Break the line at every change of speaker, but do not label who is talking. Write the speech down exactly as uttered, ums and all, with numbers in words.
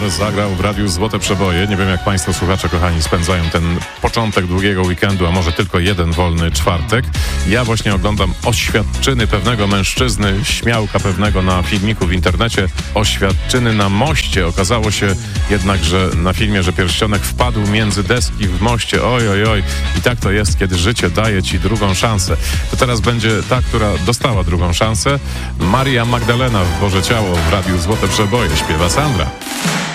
Sandra zagrał w Radiu Złote Przeboje. Nie wiem, jak państwo słuchacze kochani spędzają ten początek długiego weekendu, a może tylko jeden wolny czwartek. Ja właśnie oglądam oświadczyny pewnego mężczyzny, śmiałka pewnego na filmiku w internecie. Oświadczyny na moście. Okazało się jednak, że na filmie, że pierścionek wpadł między deski w moście. Oj, oj, oj. I tak to jest, kiedy życie daje ci drugą szansę. To teraz będzie ta, która dostała drugą szansę. Maria Magdalena w Boże Ciało w Radiu Złote Przeboje śpiewa Sandra.